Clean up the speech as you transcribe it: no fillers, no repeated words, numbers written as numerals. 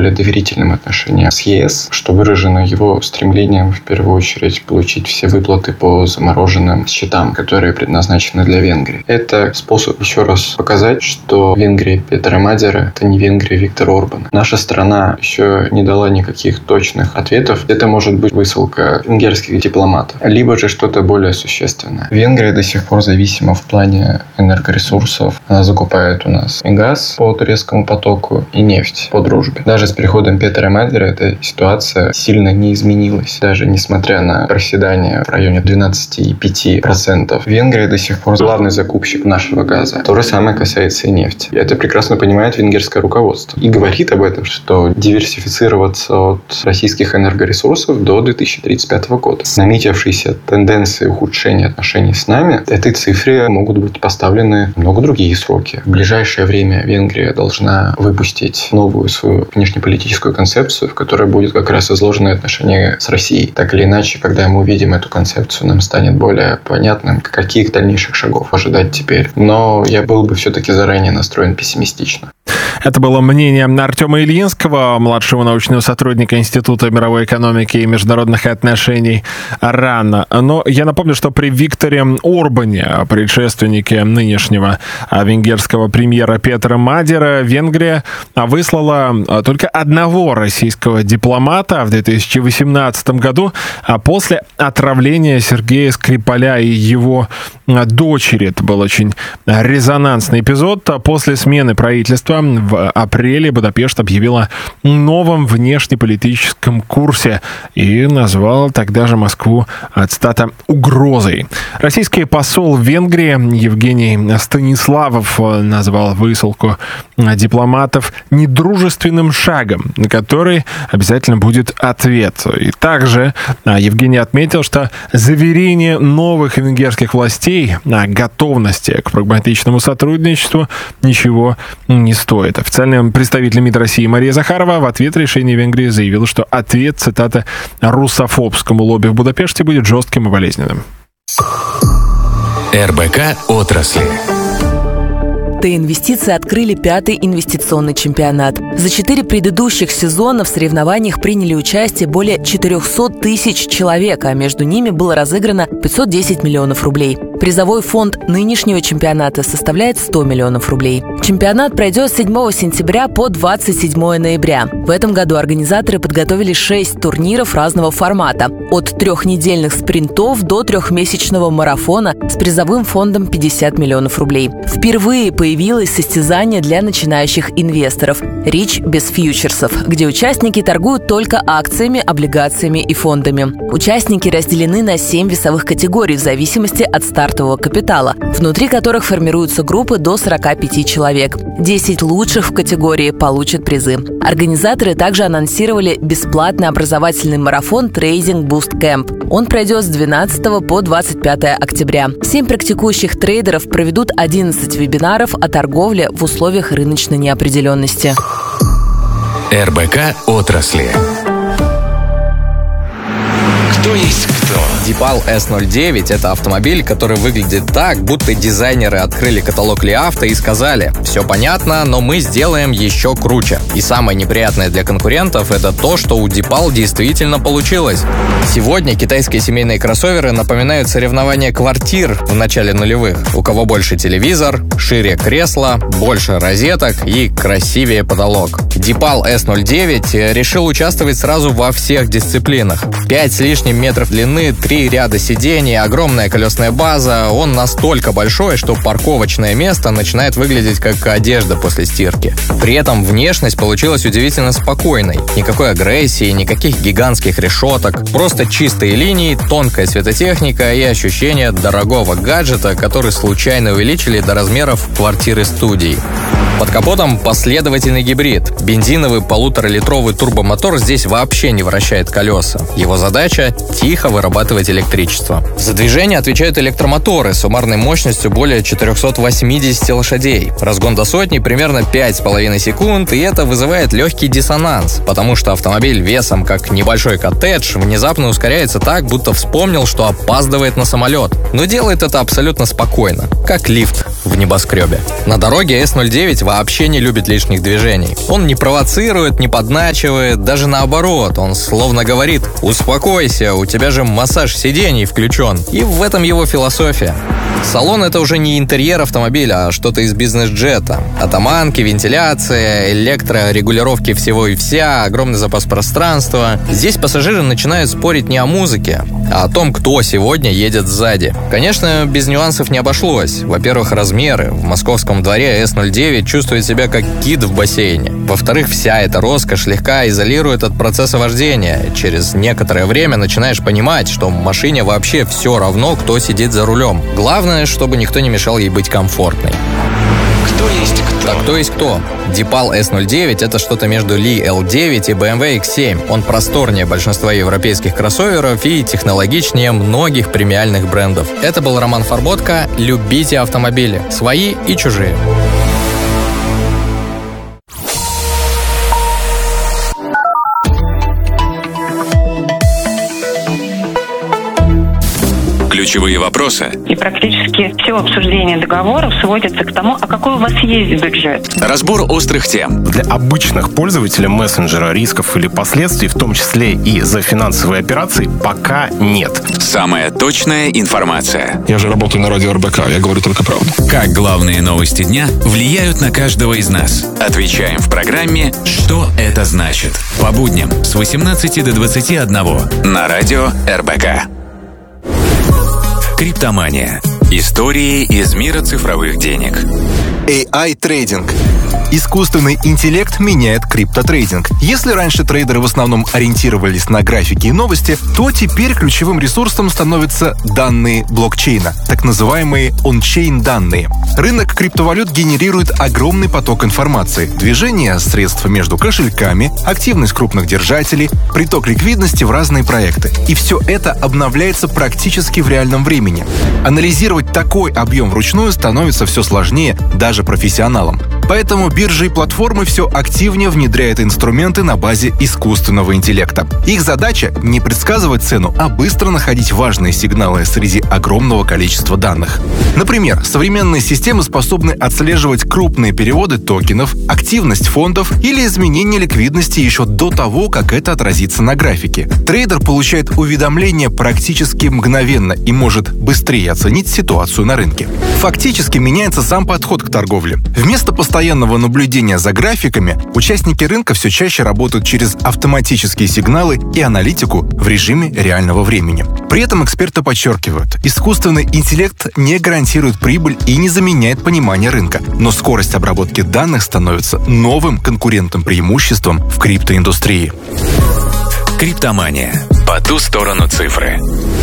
более доверительным отношениям с ЕС, что выражено его стремлением в первую очередь получить все выплаты по замороженным счетам, которые предназначены для Венгрии. Это способ еще раз показать, что Венгрия Петра Мадера – это не Венгрия Виктора Орбана. Наша страна еще не дала никаких точных ответов. Это может быть высылка венгерских дипломатов, либо же что-то более существенное. Венгрия до сих пор зависима в плане энергоресурсов. Она закупает у нас и газ по турецкому потоку, и нефть по дружбе. Даже с приходом Петра Мадера эта ситуация сильно не изменилась. Даже несмотря на проседание в районе 12,5%, Венгрия до сих пор главный закупщик нашего газа. То же самое касается и нефти. И это прекрасно понимает венгерское руководство. И говорит об этом, что диверсифицироваться от российских энергоресурсов до 2035 года. Наметившиеся тенденции ухудшения отношений с нами, этой цифре могут быть поставлены много другие сроки. В ближайшее время Венгрия должна выпустить новую свою внешнеполитическую концепцию, в которой будет как раз изложены отношения с Россией. Так или иначе, когда мы увидим эту концепцию, нам станет более понятным, каких дальнейших шагов ожидать теперь. Но я был бы все-таки заранее настроен пессимистично. Это было мнение Артема Ильинского, младшего научного сотрудника Института мировой экономики и международных отношений РАН. Но я напомню, что при Викторе Орбане, предшественнике нынешнего венгерского премьера Петра Мадера, Венгрия выслала только одного российского дипломата в 2018 году после отравления Сергея Скрипаля и его дочери. Это был очень резонансный эпизод. После смены правительства в апреле Будапешт объявил о новом внешнеполитическом курсе и назвал тогда же Москву, цитата, «угрозой». Российский посол в Венгрии Евгений Станиславов назвал высылку дипломатов недружественным шагом, на который обязательно будет ответ. И также Евгений отметил, что заверение новых венгерских властей о готовности к прагматичному сотрудничеству ничего не стоит. Официальный представитель МИД России Мария Захарова в ответ решения Венгрии заявила, что ответ, цитата, «русофобскому лобби в Будапеште будет жестким и болезненным». РБК отрасли. Т-инвестиции открыли 5-й инвестиционный чемпионат. За 4 предыдущих сезона в соревнованиях приняли участие более 400 тысяч человек, а между ними было разыграно 510 миллионов рублей. Призовой фонд нынешнего чемпионата составляет 100 миллионов рублей. Чемпионат пройдет с 7 сентября по 27 ноября. В этом году организаторы подготовили 6 турниров разного формата. От 3-недельных спринтов до 3-месячного марафона с призовым фондом 50 миллионов рублей. Впервые появилось состязание для начинающих инвесторов «Рич без фьючерсов», где участники торгуют только акциями, облигациями и фондами. Участники разделены на 7 весовых категорий в зависимости от стартового капитала, внутри которых формируются группы до 45 человек. 10 лучших в категории получат призы. Организаторы также анонсировали бесплатный образовательный марафон «Трейдинг Буст Кэмп». Он пройдет с 12 по 25 октября. 7 практикующих трейдеров проведут 11 вебинаров о торговле в условиях рыночной неопределенности. РБК отрасли. Кто есть кто? Дипал S09 – это автомобиль, который выглядит так, будто дизайнеры открыли каталог Ли Авто и сказали: «Все понятно, но мы сделаем еще круче». И самое неприятное для конкурентов – это то, что у Дипал действительно получилось. Сегодня китайские семейные кроссоверы напоминают соревнования квартир в начале нулевых. У кого больше телевизор, шире кресло, больше розеток и красивее потолок. Дипал S09 решил участвовать сразу во всех дисциплинах. 5 с лишним метров длины, 3 ряда сидений, огромная колесная база. Он настолько большой, что парковочное место начинает выглядеть как одежда после стирки. При этом внешность получилась удивительно спокойной. Никакой агрессии, никаких гигантских решеток. Просто чистые линии, тонкая светотехника и ощущение дорогого гаджета, который случайно увеличили до размеров квартиры-студии. Под капотом последовательный гибрид. Бензиновый 1,5-литровый турбомотор здесь вообще не вращает колеса. Его задача – тихо вырабатывать электричество. За движение отвечают электромоторы с суммарной мощностью более 480 лошадей. Разгон до сотни примерно 5,5 секунд, и это вызывает легкий диссонанс, потому что автомобиль весом как небольшой коттедж внезапно ускоряется так, будто вспомнил, что опаздывает на самолет. Но делает это абсолютно спокойно, как лифт в небоскребе. На дороге S09 вообще не любит лишних движений. Он не провоцирует, не подначивает, даже наоборот, он словно говорит: «Успокойся, у тебя же массаж сидений включен». И в этом его философия. Салон — это уже не интерьер автомобиля, а что-то из бизнес-джета. Атаманки, вентиляция, электрорегулировки всего и вся, огромный запас пространства. Здесь пассажиры начинают спорить не о музыке, а о том, кто сегодня едет сзади. Конечно, без нюансов не обошлось. Во-первых, размеры. В московском дворе S09 чувствует себя как кит в бассейне. Во-вторых, вся эта роскошь слегка изолирует от процесса вождения. Через некоторое время начинаешь понимать, что машине вообще все равно, кто сидит за рулем. Главное, чтобы никто не мешал ей быть комфортной. Кто есть кто? Так кто есть кто? Deepal S09 — это что-то между Li L9 и BMW X7. Он просторнее большинства европейских кроссоверов и технологичнее многих премиальных брендов. Это был Роман Фарботко. Любите автомобили. Свои и чужие. Ключевые вопросы. И практически все обсуждение договоров сводится к тому, а какой у вас есть бюджет. Разбор острых тем. Для обычных пользователей мессенджера рисков или последствий, в том числе и за финансовые операции, пока нет. Самая точная информация. Я же работаю на радио РБК, я говорю только правду. Как главные новости дня влияют на каждого из нас. Отвечаем в программе «Что это значит?» По будням с 18 до 21 на радио РБК. Криптомания. Истории из мира цифровых денег. AI-трейдинг. Искусственный интеллект меняет криптотрейдинг. Если раньше трейдеры в основном ориентировались на графики и новости, то теперь ключевым ресурсом становятся данные блокчейна, так называемые он-чейн данные. Рынок криптовалют генерирует огромный поток информации, движение средств между кошельками, активность крупных держателей, приток ликвидности в разные проекты. И все это обновляется практически в реальном времени. Анализировать такой объем вручную становится все сложнее даже профессионалам. Поэтому биржи и платформы все активнее внедряют инструменты на базе искусственного интеллекта. Их задача — не предсказывать цену, а быстро находить важные сигналы среди огромного количества данных. Например, современные системы способны отслеживать крупные переводы токенов, активность фондов или изменение ликвидности еще до того, как это отразится на графике. Трейдер получает уведомления практически мгновенно и может быстрее оценить ситуацию на рынке. Фактически меняется сам подход к торговле. Вместо постоянного наблюдения за графиками, участники рынка все чаще работают через автоматические сигналы и аналитику в режиме реального времени. При этом эксперты подчеркивают, искусственный интеллект не гарантирует прибыль и не заменяет понимание рынка, но скорость обработки данных становится новым конкурентным преимуществом в криптоиндустрии. Криптомания. По ту сторону цифры.